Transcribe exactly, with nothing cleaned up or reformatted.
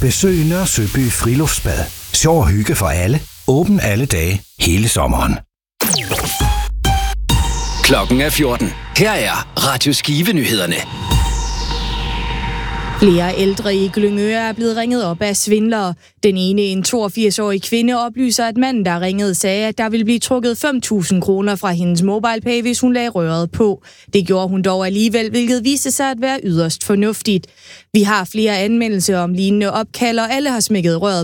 Besøg Nørre Søby Friluftsbad. Sjov og hygge for alle. Åben alle dage, hele sommeren. Klokken er fjorten. Her er Radio Skive-nyhederne. Flere ældre i Glyngøre er blevet ringet op af svindlere. Den ene, en toogfirs-årig kvinde, oplyser, at manden, der ringede, sagde, at der ville blive trukket fem tusind kroner fra hendes MobilePay, hvis hun lagde røret på. Det gjorde hun dog alligevel, hvilket viste sig at være yderst fornuftigt. Vi har flere anmeldelser om lignende opkald, og alle har smækket røret